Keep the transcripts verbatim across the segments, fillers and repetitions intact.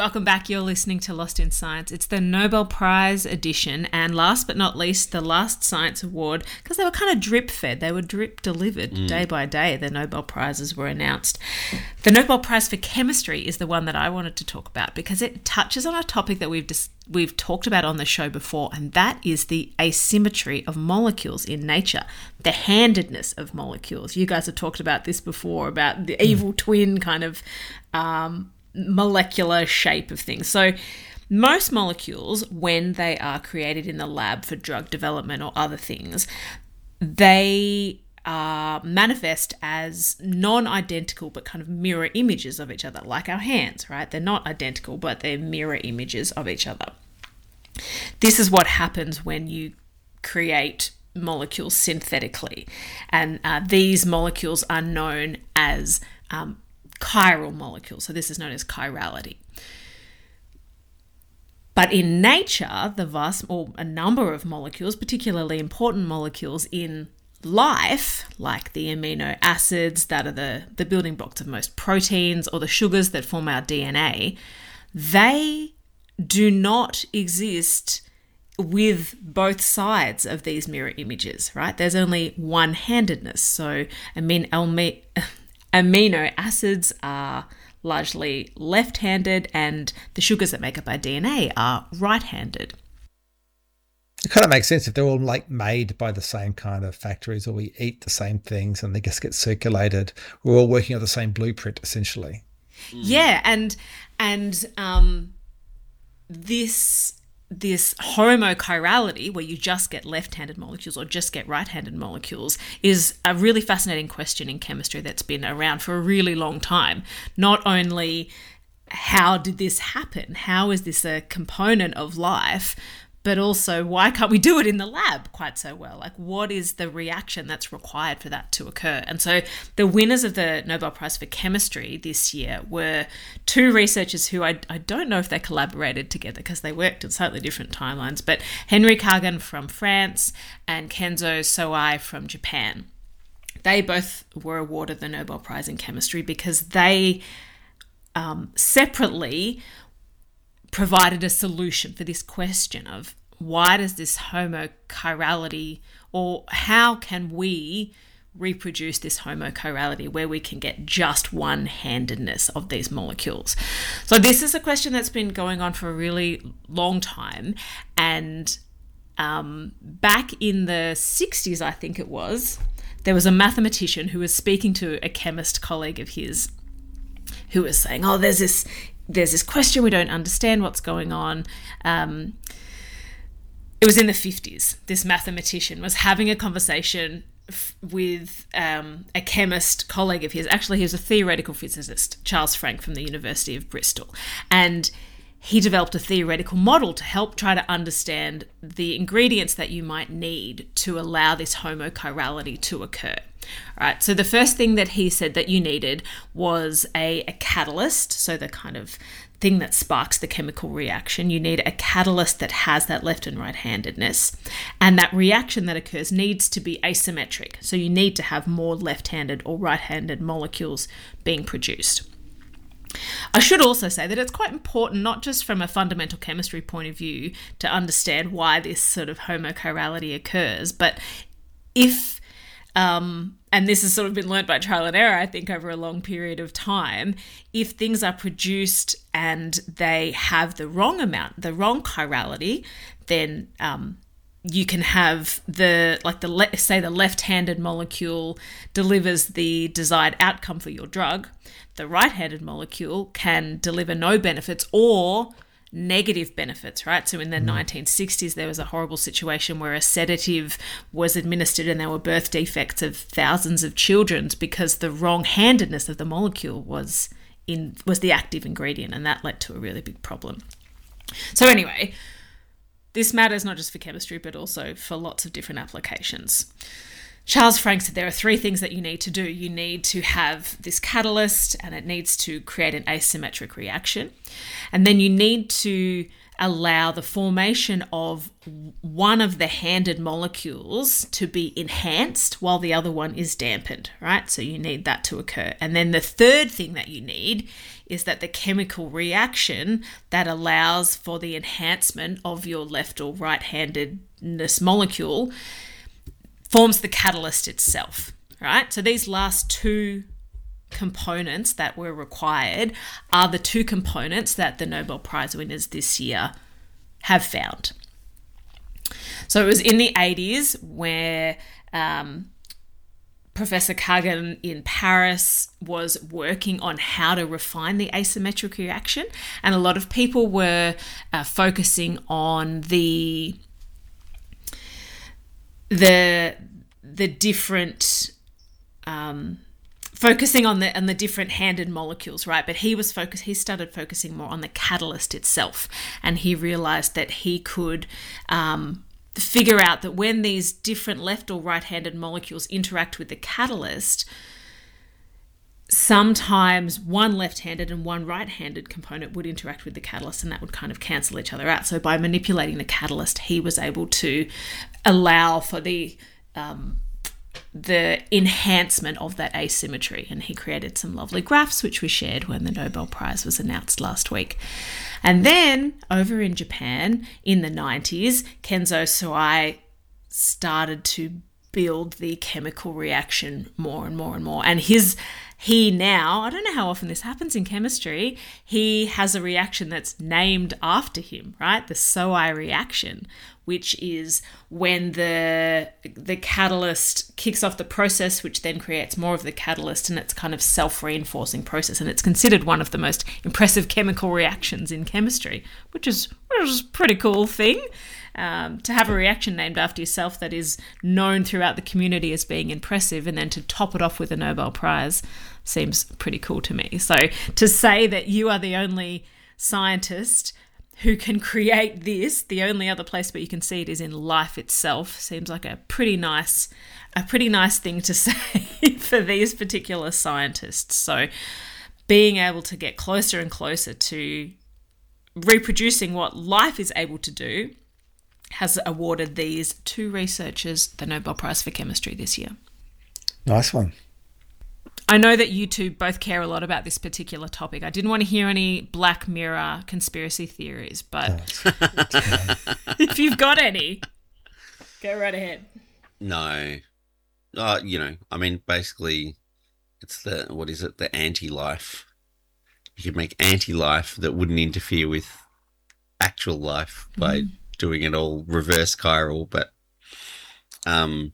welcome back. You're listening to Lost in Science. It's the Nobel Prize edition, and last but not least, the last science award, because they were kind of drip-fed. They were drip-delivered mm. day by day. The Nobel Prizes were announced. The Nobel Prize for Chemistry is the one that I wanted to talk about because it touches on a topic that we've dis- we've talked about on the show before, and that is the asymmetry of molecules in nature, the handedness of molecules. You guys have talked about this before, about the evil mm. twin kind of um, molecular shape of things. So most molecules, when they are created in the lab for drug development or other things, they are manifest as non-identical but kind of mirror images of each other, like our hands, right? They're not identical, but they're mirror images of each other. This is what happens when you create molecules synthetically, and uh, these molecules are known as um, chiral molecules. So this is known as chirality. But in nature, the vast, or a number of molecules, particularly important molecules in life, like the amino acids that are the, the building blocks of most proteins, or the sugars that form our D N A, they do not exist with both sides of these mirror images, right? There's only one-handedness. So amino, amino acids are largely left-handed, and the sugars that make up our D N A are right-handed. It kind of makes sense if they're all like made by the same kind of factories, or we eat the same things and they just get circulated. We're all working on the same blueprint, essentially. Yeah, and and um, this this homochirality, where you just get left-handed molecules or just get right-handed molecules, is a really fascinating question in chemistry that's been around for a really long time. Not only how did this happen? How is this a component of life? But also, why can't we do it in the lab quite so well? Like, what is the reaction that's required for that to occur? And so the winners of the Nobel Prize for Chemistry this year were two researchers who I, I don't know if they collaborated together because they worked on slightly different timelines, but Henry Kagan from France and Kenzo Sawai from Japan. They both were awarded the Nobel Prize in Chemistry because they um, separately provided a solution for this question of why does this homochirality, or how can we reproduce this homochirality where we can get just one-handedness of these molecules. So this is a question that's been going on for a really long time, and um, back in the sixties, I think it was, there was a mathematician who was speaking to a chemist colleague of his who was saying, oh, there's this There's this question, we don't understand what's going on. Um, it was in the fifties. This mathematician was having a conversation f- with um, a chemist colleague of his. Actually, he was a theoretical physicist, Charles Frank from the University of Bristol. And he developed a theoretical model to help try to understand the ingredients that you might need to allow this homochirality to occur. All right, so the first thing that he said that you needed was a, a catalyst, so the kind of thing that sparks the chemical reaction. You need a catalyst that has that left and right-handedness, and that reaction that occurs needs to be asymmetric, so you need to have more left-handed or right-handed molecules being produced. I should also say that it's quite important, not just from a fundamental chemistry point of view, to understand why this sort of homochirality occurs, but if Um, and this has sort of been learnt by trial and error, I think, over a long period of time. If things are produced and they have the wrong amount, the wrong chirality, then um, you can have the, like the, le- say the left-handed molecule delivers the desired outcome for your drug. The right-handed molecule can deliver no benefits or negative benefits, right? So in the mm. nineteen sixties, there was a horrible situation where a sedative was administered and there were birth defects of thousands of children because the wrong-handedness of the molecule was in was the active ingredient, and that led to a really big problem. So anyway, this matters not just for chemistry, but also for lots of different applications. Charles Frank said there are three things that you need to do. You need to have this catalyst, and it needs to create an asymmetric reaction. And then you need to allow the formation of one of the handed molecules to be enhanced while the other one is dampened, right? So you need that to occur. And then the third thing that you need is that the chemical reaction that allows for the enhancement of your left or right-handedness molecule forms the catalyst itself, right? So these last two components that were required are the two components that the Nobel Prize winners this year have found. So it was in the eighties where um, Professor Kagan in Paris was working on how to refine the asymmetric reaction, and a lot of people were uh, focusing on the the the different um, focusing on the on the different handed molecules, right? But he was focused. He started focusing more on the catalyst itself, and he realized that he could um, figure out that when these different left or right-handed molecules interact with the catalyst, sometimes one left-handed and one right-handed component would interact with the catalyst, and that would kind of cancel each other out. So by manipulating the catalyst, he was able to allow for the um, the enhancement of that asymmetry, and he created some lovely graphs which we shared when the Nobel Prize was announced last week. And then over in Japan in the nineties, Kenzo Suai started to build the chemical reaction more and more and more, and his he now, I don't know how often this happens in chemistry, he has a reaction that's named after him, right? The Suai reaction, which is when the the catalyst kicks off the process, which then creates more of the catalyst, and it's kind of self-reinforcing process. And it's considered one of the most impressive chemical reactions in chemistry, which is, which is a pretty cool thing. Um, to have a reaction named after yourself that is known throughout the community as being impressive, and then to top it off with a Nobel Prize seems pretty cool to me. So to say that you are the only scientist who can create this, the only other place where you can see it is in life itself, seems like a pretty nice, a pretty nice thing to say for these particular scientists. So being able to get closer and closer to reproducing what life is able to do has awarded these two researchers the Nobel Prize for Chemistry this year. Nice one. I know that you two both care a lot about this particular topic. I didn't want to hear any Black Mirror conspiracy theories, but oh, if you've got any, go right ahead. No. Uh, you know, I mean, basically, it's the, what is it, the anti-life. You could make anti-life that wouldn't interfere with actual life by mm. doing it all reverse chiral, but um,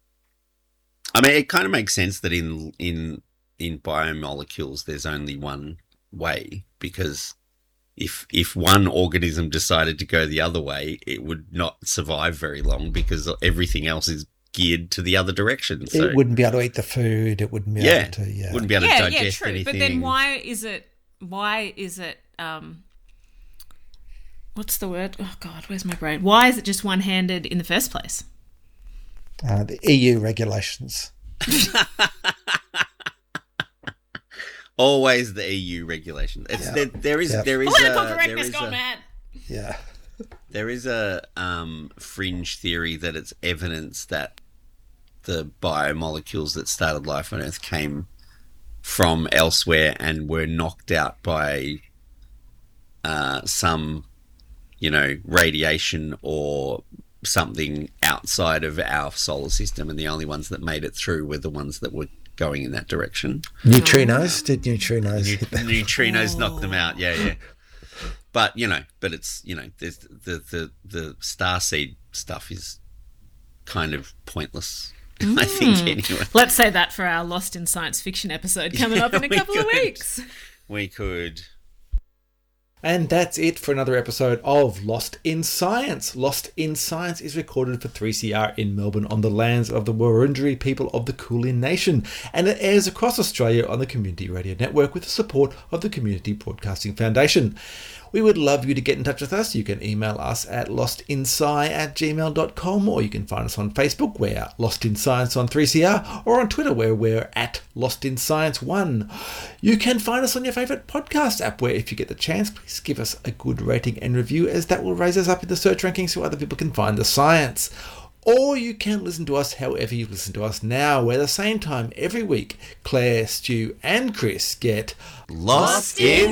I mean, it kind of makes sense that in in in biomolecules there's only one way, because if if one organism decided to go the other way, it would not survive very long because everything else is geared to the other direction. So it wouldn't be able to eat the food. It wouldn't be yeah, able to yeah, wouldn't be able yeah, to digest yeah, true. anything. But then why is it? Why is it? Um, what's the word? Oh God, where's my brain? Why is it just one-handed in the first place? Uh, the E U regulations. Always the E U regulations. It's yeah. there, there is yeah. there is Political a, correctness there is gone a, mad. Yeah. There is a um, fringe theory that it's evidence that the biomolecules that started life on Earth came from elsewhere and were knocked out by uh, some, you know, radiation or something outside of our solar system, and the only ones that made it through were the ones that were going in that direction. Neutrinos? Did neutrinos Neu- hit them? Neutrinos oh. knocked them out, yeah, yeah. But, you know, but it's, you know, there's the, the, the starseed stuff is kind of pointless, mm. I think, anyway. Let's say that for our Lost in Science Fiction episode coming yeah, up in a couple could. of weeks. We could. And that's it for another episode of Lost in Science. Lost in Science is recorded for three C R in Melbourne on the lands of the Wurundjeri people of the Kulin Nation, and it airs across Australia on the Community Radio Network with the support of the Community Broadcasting Foundation. We would love you to get in touch with us. You can email us at lostinsci at gmail dot com, or you can find us on Facebook, we're Lost in Science on three C R, or on Twitter, where we're at Lost in Science one. You can find us on your favourite podcast app, where if you get the chance, please give us a good rating and review, as that will raise us up in the search rankings so other people can find the science. Or you can listen to us however you listen to us now, where at the same time every week, Claire, Stu and Chris get Lost in